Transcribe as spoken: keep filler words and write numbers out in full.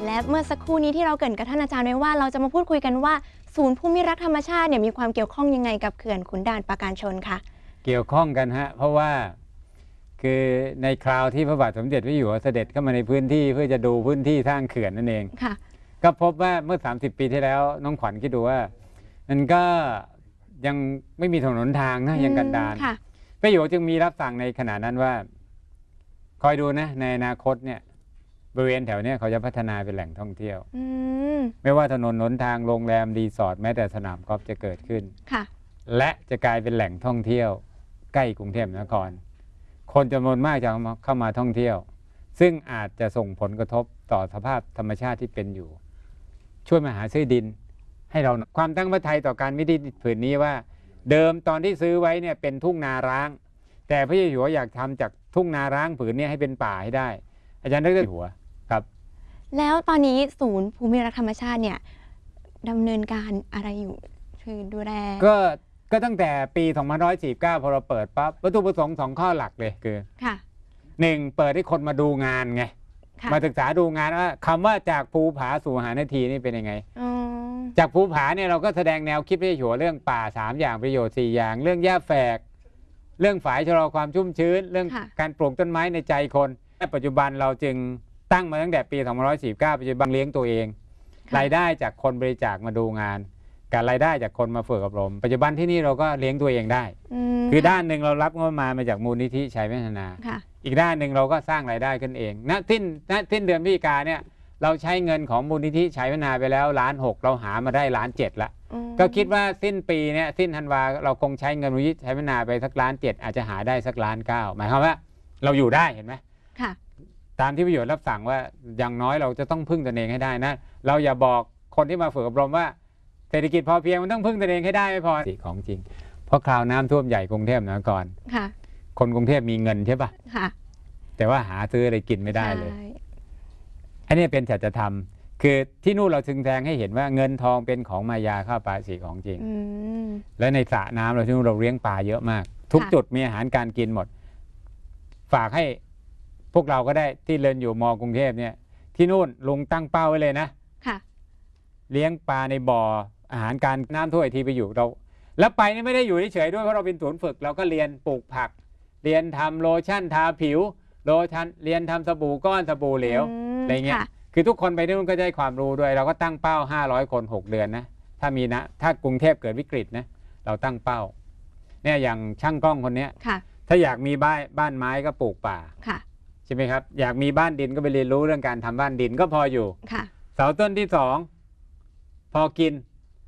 และเมื่อสักครู่นี้ที่เราเกริ่นกับท่านอาจารย์ไว้ว่าเราจะมาพูดคุยกันว่าศูนย์ภูมิรักธรรมชาติเนี่ยมีความเกี่ยวข้องยังไงกับเขื่อนขุนด่านปราการชนคะเกี่ยวข้องกันฮะเพราะว่าคือในคราวที่พระบาทสมเด็จพระเจ้าอยู่หัวเสด็จเข้ามาในพื้นที่เพื่อจะดูพื้นที่สร้างเขื่อนนั่นเองค่ะก็พบว่าเมื่อสามสิบปีที่แล้วน้องขวัญคิดดูว่ามันก็ยังไม่มีถนนทางนะยังกันดารพระอยู่จึงมีรับสั่งในขณะนั้นว่าคอยดูนะในอนาคตเนี่ยบริเวณแถวนี้เขาจะพัฒนาเป็นแหล่งท่องเที่ยวไม่ว่าถนนหนทางโรงแรมรีสอร์ทแม้แต่สนามกอล์ฟจะเกิดขึ้นและจะกลายเป็นแหล่งท่องเที่ยวใกล้กรุงเทพมหานครคนจำนวนมากจะเข้ามาท่องเที่ยวซึ่งอาจจะส่งผลกระทบต่อสภาพธรรมชาติที่เป็นอยู่ช่วยมาหาซื้อดินให้เราความตั้งพระทัยต่อการมิดินผืนนี้ว่าเดิมตอนที่ซื้อไว้เนี่ยเป็นทุ่งนาร้างแต่พระเจ้าอยู่หัวอยากทำจากทุ่งนาร้างผืนนี้ให้เป็นป่าให้ได้อาจารย์ดร.หัวครับแล้วตอนนี้ศูนย์ภูมิรักธรรมชาติเนี่ยดำเนินการอะไรอยู่คือดูแลก็ก็ตั้งแต่ปีสองพันห้าร้อยสี่สิบเก้าพอเราเปิดปั๊บวัตถุประสงค์สองข้อหลักเลยคือค่ะหนึ่งเปิดให้คนมาดูงานไงมาศึกษาดูงานว่าคำว่าจากภูผาสู่หานาทีนี่เป็นยังไงจากภูผาเนี่ยเราก็แสดงแนวคิดพระเจ้าอยู่หัวเรื่องป่าสามอย่างประโยชน์สี่อย่างเรื่องหญ้าแฝกเรื่องฝายชะลอความชุ่มชื้นเรื่องการปลูกต้นไม้ในใจคนปัจจุบันเราจึงตั้งมาตั้งแต่ปีสองพันห้าร้อยสี่สิบเก้าปัจจุบันเลี้ยงตัวเองรายได้จากคนบริจาคมาดูงานการรายได้จากคนมาฝึกอบรมปัจจุบันที่นี่เราก็เลี้ยงตัวเองได้คือด้านหนึ่งเรารับงบประมาณมาจากมูลนิธิชัยพัฒนาอีกด้านหนึ่งเราก็สร้างรายได้ขึ้นเองณสิ้นณสิ้นเดือนพฤศจิกาเนี่ยเราใช้เงินของมูลนิธิชัยพัฒนาไปแล้วล้านหกเราหามาได้ล้านเจ็ดละก็คิดว่าสิ้นปีเนี่ยสิ้นธันวาเราคงใช้เงินมูลนิธิชัยพัฒนาไปสักล้านเจ็ดอาจจะหาได้สักล้านเก้าหมายความว่าเราอยู่ได้เห็นไหมค่ะตามที่ประโยชน์รับสั่งว่าอย่างน้อยเราจะต้องพึ่งตนเองให้ได้นะเราอย่าบอกคนที่มาฝึกอบรมว่าเศรษฐกิจพอเพียงมันต้องพึ่งตนเองให้ได้ไม่พอสิของจริงเพราะคราวน้ำท่วมใหญ่กรุงเทพมหานครคนกรุงเทพมีเงินใช่ปะแต่ว่าหาซื้ออะไรกินไม่ได้เลยอันนี้เป็นสัจธรรมคือที่นู่นเราถึงแสดงให้เห็นว่าเงินทองเป็นของมายาข้าวปลาสีของจริงและในสระน้ำเราที่นู่นเราเลี้ยงปลาเยอะมากทุกจุดมีอาหารการกินหมดฝากให้พวกเราก็ได้ที่เรียนอยู่ม.กรุงเทพเนี่ยที่นู่นลุงตั้งเป้าไว้เลยนะเลี้ยงปลาในบ่ออาหารการน้ำท่วมทีไปอยู่เราแล้วไปนี่ไม่ได้อยู่เฉยๆด้วยเพราะเราเป็นศูนย์ฝึกเราก็เรียนปลูกผักเรียนทำโลชั่นทาผิวโลชั่นเรียนทำสบู่ก้อนสบู่เหลวอะไรเงี้ยคือทุกคนไปที่นู่นก็ได้ความรู้ด้วยเราก็ตั้งเป้าห้าร้อยคนหกเดือนนะถ้ามีนะถ้ากรุงเทพเกิดวิกฤตนะเราตั้งเป้าเนี่ยอย่างช่างกล้องคนนี้ถ้าอยากมีบ้านบ้านไม้ก็ปลูกป่าใช่ไหมครับอยากมีบ้านดินก็ไปเรียนรู้เรื่องการทำบ้านดินก็พออยู่เสาต้นที่สองพอกิน